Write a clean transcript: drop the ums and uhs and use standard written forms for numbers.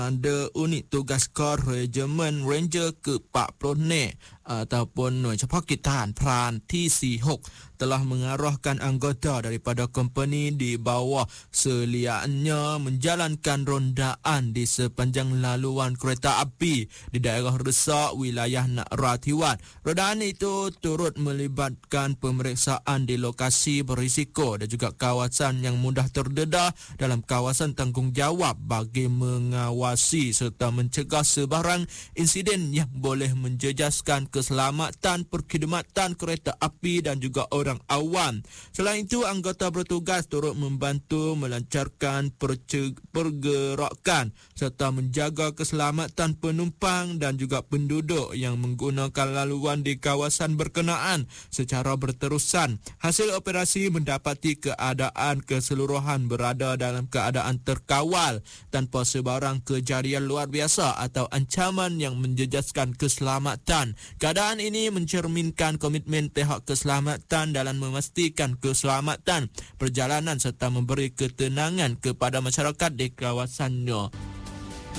ada unit tugas kor Regimen Ranger ke-40 ataupun Hน่วยเฉพาะกิจทหารพรานที่ 46 telah mengarahkan anggota daripada company di bawah seliannya menjalankan rondaan di sepanjang laluan kereta api di daerah Resak, wilayah Narathiwat. Rondaan itu turut melibatkan pemeriksaan di lokasi berisiko dan juga kawasan yang mudah terdedah dalam kawasan tanggungjawab bagi mengawasi serta mencegah sebarang insiden yang boleh menjejaskan keselamatan perkhidmatan kereta api dan juga orang awam. Selain itu, anggota bertugas turut membantu melancarkan pergerakan serta menjaga keselamatan penumpang dan juga penduduk yang menggunakan laluan di kawasan berkenaan secara berterusan. Hasil operasi mendapati keadaan keseluruhan berada dalam keadaan terkawal tanpa sebarang kejadian luar biasa atau ancaman yang menjejaskan keselamatan. Keadaan ini mencerminkan komitmen pihak keselamatan dalam memastikan keselamatan perjalanan serta memberi ketenangan kepada masyarakat di kawasannya.